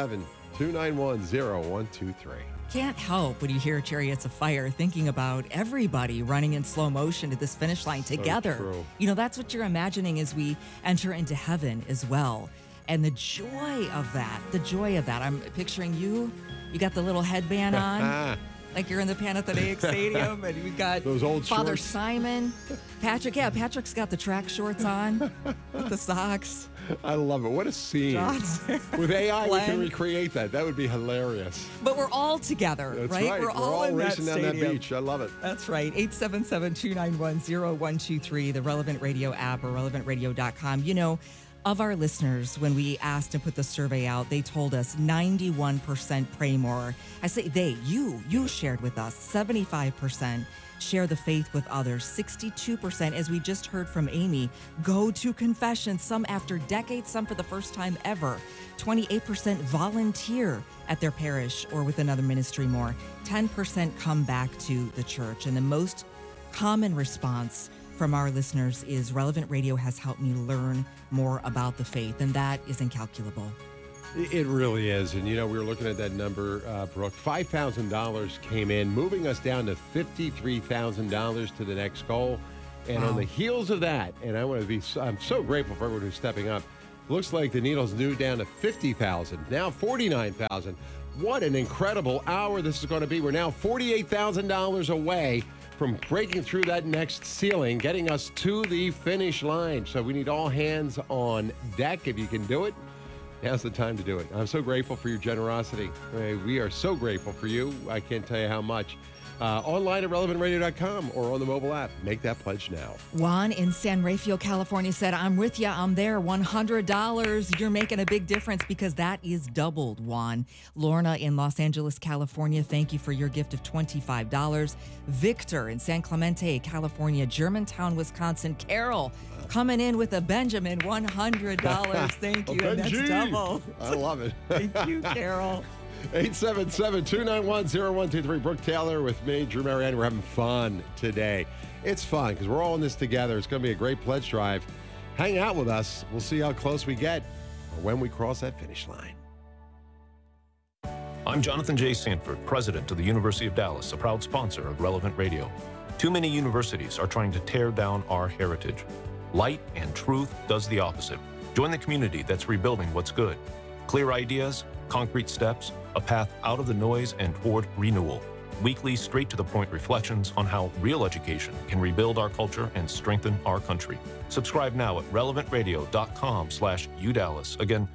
877-291-0123. Can't help when you hear Chariots of Fire thinking about everybody running in slow motion to this finish line together. True. That's what you're imagining as we enter into heaven as well. And the joy of that, I'm picturing you got the little headband on, like you're in the Panathenaic Stadium, and we've got those old Father shorts. Simon, Patrick. Yeah, Patrick's got the track shorts on with the socks. I love it. What a scene. With AI, we can recreate that. That would be hilarious. But we're all together, That's right? We're all in racing that down that stadium. beach. I love it. That's right. 877-291-0123, the Relevant Radio app or relevantradio.com. Of our listeners, when we asked and put the survey out, they told us 91% pray more. I say you shared with us. 75% share the faith with others. 62%, as we just heard from Amy, go to confession, some after decades, some for the first time ever. 28% volunteer at their parish or with another ministry more. 10% come back to the church. And the most common response from our listeners is Relevant Radio has helped me learn more about the faith, and that is incalculable. It really is. And, we were looking at that number, Brooke. $5,000 came in, moving us down to $53,000 to the next goal. And on the heels of that, and I'm so grateful for everyone who's stepping up. Looks like the needle's new down to 50,000, now 49,000. What an incredible hour this is going to be. We're now $48,000 away from breaking through that next ceiling, getting us to the finish line. So we need all hands on deck. If you can do it, now's the time to do it. I'm so grateful for your generosity. We are so grateful for you. I can't tell you how much. Online at relevantradio.com or on the mobile app. Make that pledge now. Juan in San Rafael, California said, I'm with you. I'm there. $100. You're making a big difference because that is doubled, Juan. Lorna in Los Angeles, California, thank you for your gift of $25. Victor in San Clemente, California, Germantown, Wisconsin. Carol coming in with a Benjamin, $100. Thank you. And that's double. I love it. Thank you, Carol. 877-291-0123. Brooke Taylor with me, Drew Mariani. We're having fun today. It's fun because we're all in this together. It's going to be a great pledge drive. Hang out with us. We'll see how close we get or when we cross that finish line. I'm Jonathan J. Sanford, president of the University of Dallas, a proud sponsor of Relevant Radio. Too many universities are trying to tear down our heritage. Light and truth does the opposite. Join the community that's rebuilding what's good. Clear ideas, concrete steps, a path out of the noise and toward renewal. Weekly, straight-to-the-point reflections on how real education can rebuild our culture and strengthen our country. Subscribe now at relevantradio.com/UDallas. Again,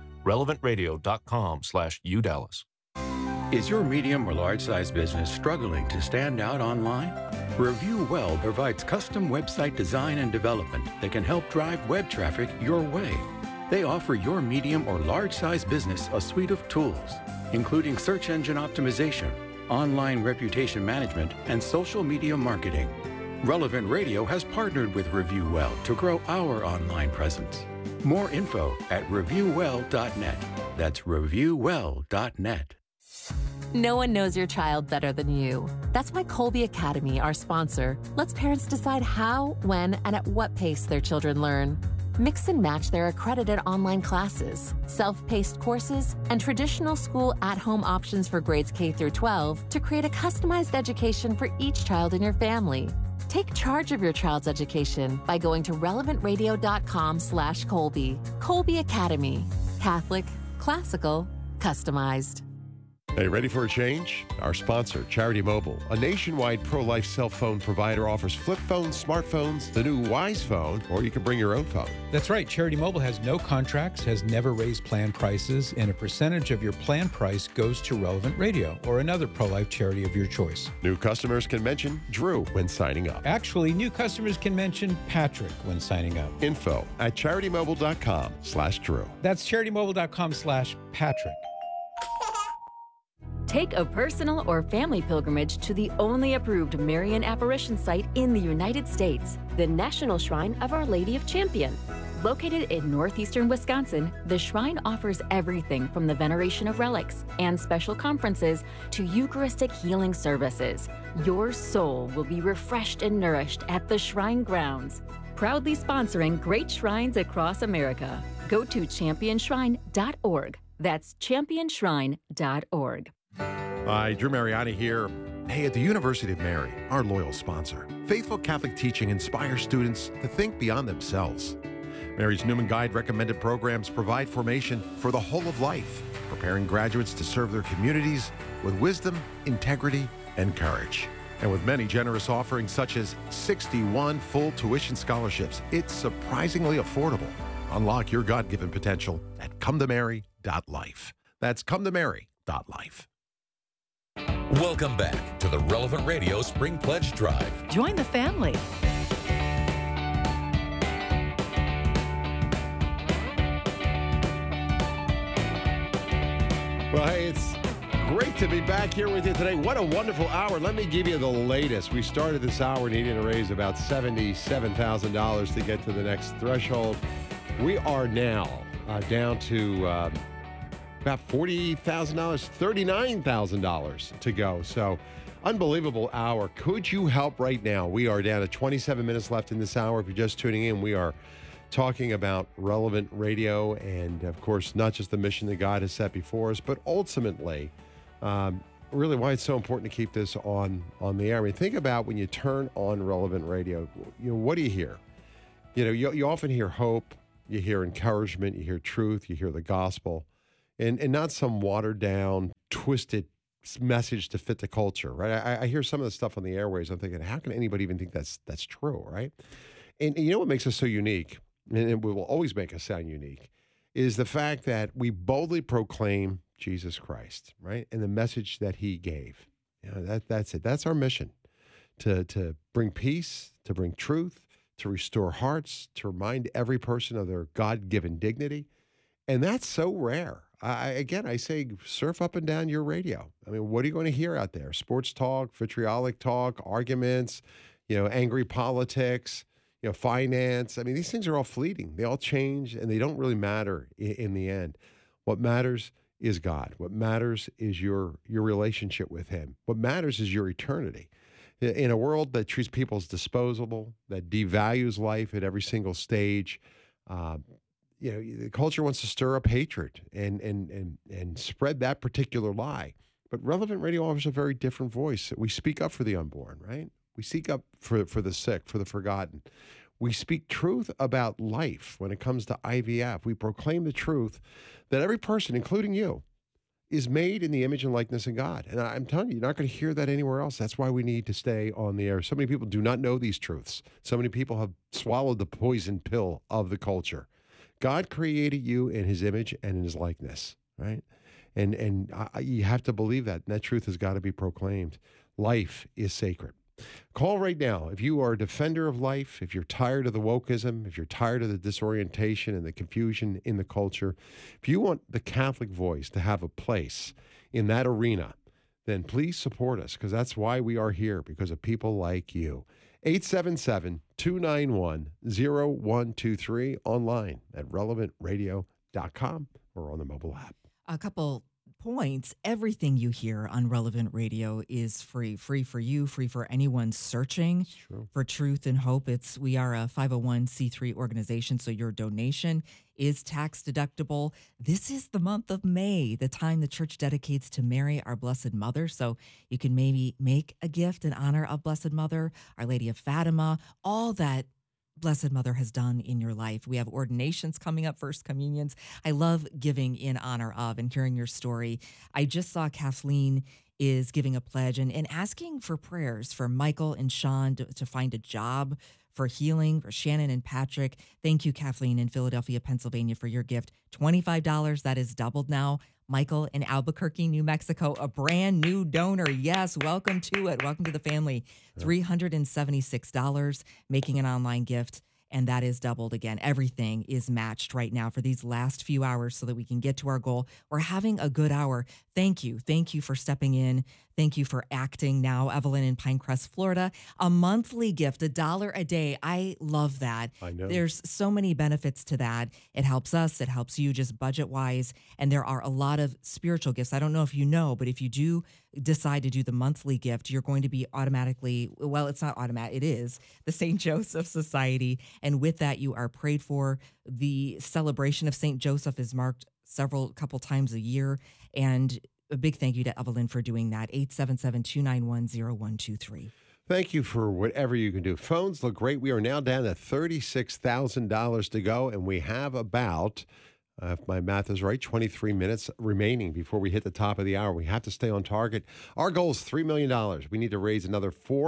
relevantradio.com/UDallas. Is your medium or large-sized business struggling to stand out online? Review Well provides custom website design and development that can help drive web traffic your way. They offer your medium or large-sized business a suite of tools, including search engine optimization, online reputation management, and social media marketing. Relevant Radio has partnered with Review Well to grow our online presence. More info at reviewwell.net. That's reviewwell.net. No one knows your child better than you. That's why Colby Academy, our sponsor, lets parents decide how, when, and at what pace their children learn. Mix and match their accredited online classes, self-paced courses, and traditional school at-home options for grades K through 12 to create a customized education for each child in your family. Take charge of your child's education by going to relevantradio.com/Colby. Colby Academy. Catholic, classical, customized. Hey, ready for a change? Our sponsor, Charity Mobile, a nationwide pro-life cell phone provider, offers flip phones, smartphones, the new Wise phone, or you can bring your own phone. That's right. Charity Mobile has no contracts, has never raised plan prices, and a percentage of your plan price goes to Relevant Radio or another pro-life charity of your choice. New customers can mention Drew when signing up. Actually, new customers can mention Patrick when signing up. Info at CharityMobile.com/Drew. That's CharityMobile.com/Patrick. Take a personal or family pilgrimage to the only approved Marian apparition site in the United States, the National Shrine of Our Lady of Champion. Located in northeastern Wisconsin, the shrine offers everything from the veneration of relics and special conferences to Eucharistic healing services. Your soul will be refreshed and nourished at the shrine grounds. Proudly sponsoring great shrines across America. Go to championshrine.org. That's championshrine.org. Hi, Drew Mariani here. Hey, at the University of Mary, our loyal sponsor, faithful Catholic teaching inspires students to think beyond themselves. Mary's Newman Guide recommended programs provide formation for the whole of life, preparing graduates to serve their communities with wisdom, integrity, and courage. And with many generous offerings such as 61 full tuition scholarships, it's surprisingly affordable. Unlock your God-given potential at cometomary.life. That's cometomary.life. Welcome back to the Relevant Radio Spring Pledge Drive. Join the family. Well, hey, it's great to be back here with you today. What a wonderful hour. Let me give you the latest. We started this hour needing to raise about $77,000 to get to the next threshold. We are now down to about $40,000, $39,000 to go. So unbelievable hour. Could you help right now? We are down to 27 minutes left in this hour. If you're just tuning in, we are talking about Relevant Radio and, of course, not just the mission that God has set before us, but ultimately, really why it's so important to keep this on the air. I mean, think about when you turn on Relevant Radio, what do you hear? You often hear hope, you hear encouragement, you hear truth, you hear the gospel, and not some watered down, twisted message to fit the culture, right? I hear some of the stuff on the airways. I'm thinking, how can anybody even think that's true, right? And you know what makes us so unique, and it will always make us sound unique, is the fact that we boldly proclaim Jesus Christ, right? And the message that he gave. That's it. That's our mission, to bring peace, to bring truth, to restore hearts, to remind every person of their God-given dignity. And that's so rare. I say surf up and down your radio. I mean, what are you going to hear out there? Sports talk, vitriolic talk, arguments, angry politics, finance. I mean, these things are all fleeting. They all change, and they don't really matter in the end. What matters is God. What matters is your relationship with him. What matters is your eternity. In a world that treats people as disposable, that devalues life at every single stage, the culture wants to stir up hatred and spread that particular lie. But Relevant Radio offers a very different voice. We speak up for the unborn, right? We speak up for the sick, for the forgotten. We speak truth about life when it comes to IVF. We proclaim the truth that every person, including you, is made in the image and likeness of God. And I'm telling you, you're not going to hear that anywhere else. That's why we need to stay on the air. So many people do not know these truths. So many people have swallowed the poison pill of the culture. God created you in his image and in his likeness, right? And you have to believe that. And that truth has got to be proclaimed. Life is sacred. Call right now. If you are a defender of life, if you're tired of the wokeism, if you're tired of the disorientation and the confusion in the culture, if you want the Catholic voice to have a place in that arena, then please support us, because that's why we are here, because of people like you. 877-291-0123, online at relevantradio.com or on the mobile app. A couple points. Everything you hear on Relevant Radio is free for you, free for anyone searching for truth and hope. We are a 501c3 organization, so your donation is tax deductible. This is the month of May, the time the church dedicates to Mary, our Blessed Mother. So you can maybe make a gift in honor of Blessed Mother, Our Lady of Fatima, all that Blessed Mother has done in your life. We have ordinations coming up, First Communions. I love giving in honor of and hearing your story. I just saw Kathleen is giving a pledge and asking for prayers for Michael and Sean to find a job, for healing, for Shannon and Patrick. Thank you, Kathleen, in Philadelphia, Pennsylvania, for your gift. $25, that is doubled now. Michael in Albuquerque, New Mexico, a brand new donor. Yes, welcome to it. Welcome to the family. $376, making an online gift, and that is doubled again. Everything is matched right now for these last few hours so that we can get to our goal. We're having a good hour. Thank you. Thank you for stepping in. Thank you for acting now. Evelyn in Pinecrest, Florida. A monthly gift, $1 a day. I love that. I know. There's so many benefits to that. It helps us. It helps you just budget-wise. And there are a lot of spiritual gifts. I don't know if you know, but if you do decide to do the monthly gift, you're going to be automatically, well, it's not automatic. It is the St. Joseph Society. And with that, you are prayed for. The celebration of St. Joseph is marked couple times a year. And a big thank you to Evelyn for doing that. 877-291-0123. Thank you for whatever you can do. Phones look great. We are now down to $36,000 to go, and we have about, if my math is right, 23 minutes remaining before we hit the top of the hour. We have to stay on target. Our goal is $3 million. We need to raise another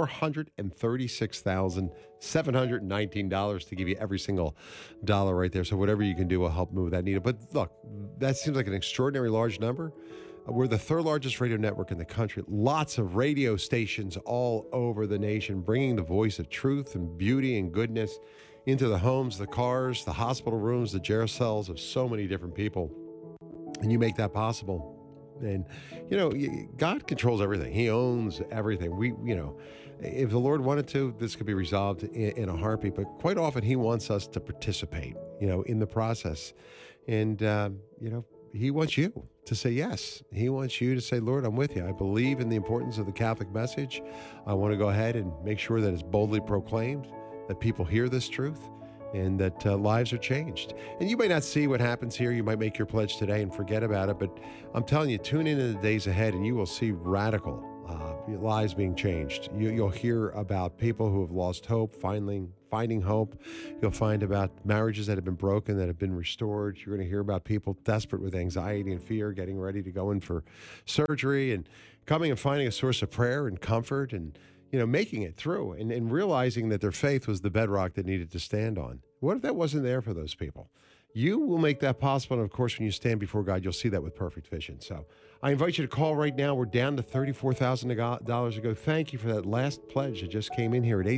$436,719 to give you every single dollar right there. So whatever you can do will help move that needle. But look, that seems like an extraordinary large number. We're the third largest radio network in the country. Lots of radio stations all over the nation, bringing the voice of truth and beauty and goodness into the homes, the cars, the hospital rooms, the jail cells of so many different people. And you make that possible. And, God controls everything. He owns everything. If the Lord wanted to, this could be resolved in a heartbeat. But quite often he wants us to participate, in the process. And, he wants you to say yes. He wants you to say, Lord, I'm with you. I believe in the importance of the Catholic message. I want to go ahead and make sure that it's boldly proclaimed, that people hear this truth, and that lives are changed. And you may not see what happens here. You might make your pledge today and forget about it. But I'm telling you, tune in the days ahead and you will see radical lives being changed. You'll hear about people who have lost hope, finding hope. You'll find about marriages that have been broken, that have been restored. You're going to hear about people desperate with anxiety and fear, getting ready to go in for surgery, and coming and finding a source of prayer and comfort, and making it through, and realizing that their faith was the bedrock that needed to stand on. What if that wasn't there for those people? You will make that possible, and of course, when you stand before God, you'll see that with perfect vision. So I invite you to call right now. We're down to $34,000 to go. Thank you for that last pledge that just came in here at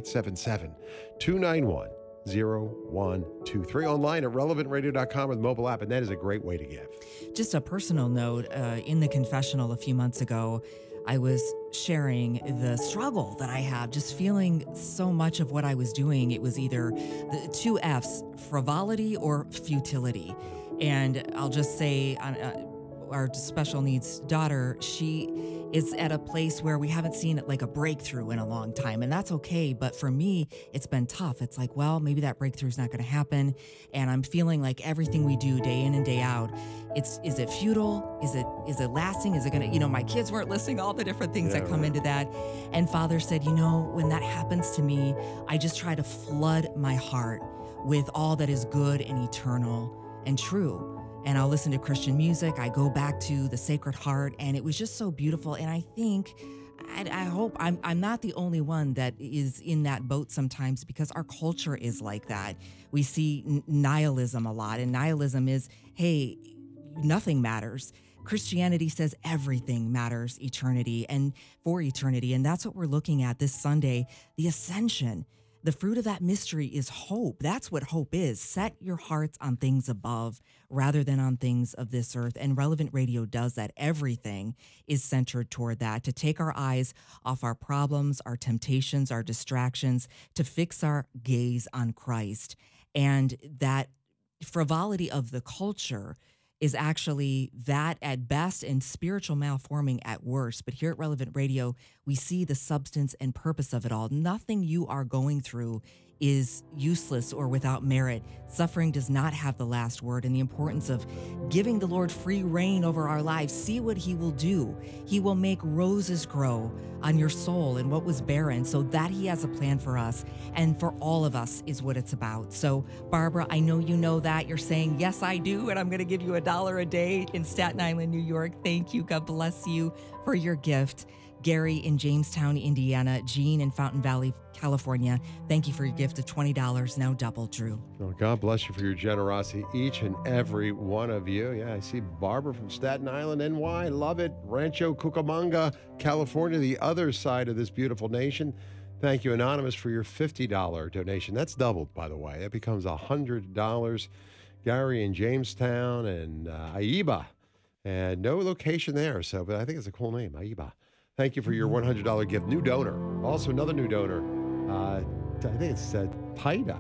877-291-0123. Online at relevantradio.com or the mobile app, and that is a great way to give. Just a personal note, in the confessional a few months ago, I was sharing the struggle that I have, just feeling so much of what I was doing. It was either the two F's, frivolity or futility. And I'll just say, our special needs daughter, she is at a place where we haven't seen like a breakthrough in a long time, and that's okay. But for me, it's been tough. It's like, well, maybe that breakthrough is not going to happen, and I'm feeling like everything we do day in and day out, is it futile? Is it lasting? Is it going to, my kids weren't listening, all the different things that come into that. And Father said, when that happens to me, I just try to flood my heart with all that is good and eternal and true. And I'll listen to Christian music. I go back to the Sacred Heart, and it was just so beautiful. And I think, I hope I'm not the only one that is in that boat sometimes, because our culture is like that. We see nihilism a lot, and nihilism is, hey, nothing matters. Christianity says everything matters eternity and for eternity. And that's what we're looking at this Sunday, the Ascension. The fruit of that mystery is hope. That's what hope is. Set your hearts on things above rather than on things of this earth. And Relevant Radio does that. Everything is centered toward that, to take our eyes off our problems, our temptations, our distractions, to fix our gaze on Christ. And that frivolity of the culture is actually that at best and spiritual malforming at worst. But here at Relevant Radio, we see the substance and purpose of it all. Nothing you are going through is useless or without merit. Suffering does not have the last word, and the importance of giving the Lord free reign over our lives. See what he will do. He will make roses grow on your soul and what was barren, so that he has a plan for us and for all of us is what it's about. So Barbara, I know you know that. You're saying, yes, I do, and I'm going to give you $1 a day in Staten Island, New York. Thank you. God bless you for your gift. Gary in Jamestown, Indiana, Jean in Fountain Valley, California. Thank you for your gift of $20, now double, Drew. Oh, God bless you for your generosity, each and every one of you. Yeah, I see Barbara from Staten Island, NY. Love it. Rancho Cucamonga, California, the other side of this beautiful nation. Thank you, Anonymous, for your $50 donation. That's doubled, by the way. It becomes $100. Gary in Jamestown and Aiba. And no location there, but I think it's a cool name, Aiba. Thank you for your $100 gift. New donor. Also, another new donor. I think it's Taida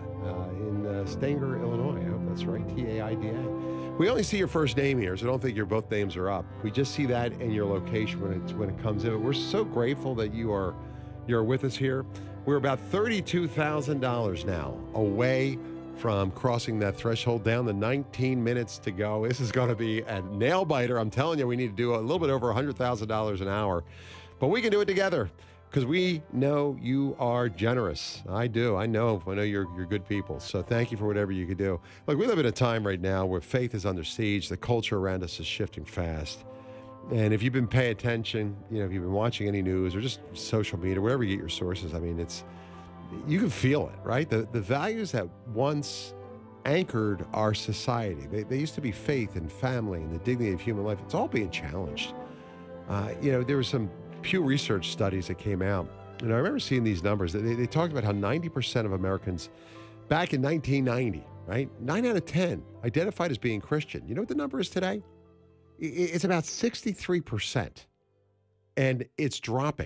in Stanger, Illinois. I hope that's right. Taida. We only see your first name here, so don't think your both names are up. We just see that in your location when it comes in. But we're so grateful that you're with us here. We're about $32,000 now away from crossing that threshold, down to 19 minutes to go. This is going to be a nail biter. I'm telling you, we need to do a little bit over $100,000 an hour. But we can do it together because we know you are generous. I do. I know you're good people. So thank you for whatever you could do. Look, we live in a time right now where faith is under siege. The culture around us is shifting fast. And if you've been paying attention, if you've been watching any news or just social media, wherever you get your sources, I mean, you can feel it, right? The values that once anchored our society, they used to be faith and family and the dignity of human life. It's all being challenged. There were some Pew Research studies that came out, and I remember seeing these numbers. They talked about how 90% of Americans back in 1990, right? 9 out of 10 identified as being Christian. You know what the number is today? It's about 63%, and it's dropping.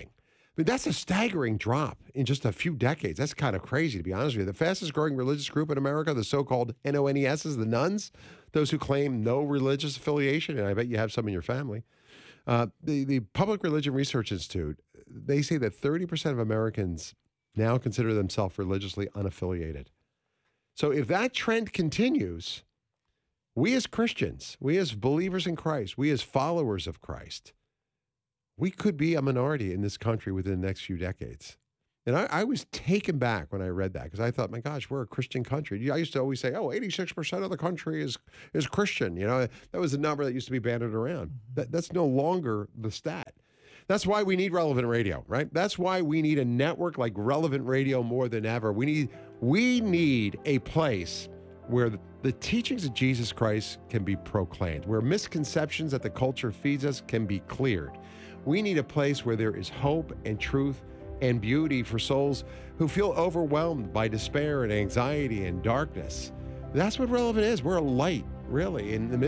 But that's a staggering drop in just a few decades. That's kind of crazy, to be honest with you. The fastest growing religious group in America, the so-called NONESs, the nuns, those who claim no religious affiliation, and I bet you have some in your family. The Public Religion Research Institute, they say that 30% of Americans now consider themselves religiously unaffiliated. So if that trend continues, we as Christians, we as believers in Christ, we as followers of Christ, we could be a minority in this country within the next few decades. And I was taken back when I read that because I thought, my gosh, we're a Christian country. I used to always say, 86% of the country is Christian. That was the number that used to be bandied around. That's no longer the stat. That's why we need Relevant Radio, right? That's why we need a network like Relevant Radio more than ever. We need a place where the teachings of Jesus Christ can be proclaimed, where misconceptions that the culture feeds us can be cleared. We need a place where there is hope and truth and beauty for souls who feel overwhelmed by despair and anxiety and darkness. That's what Relevant is. We're a light, really, in the midst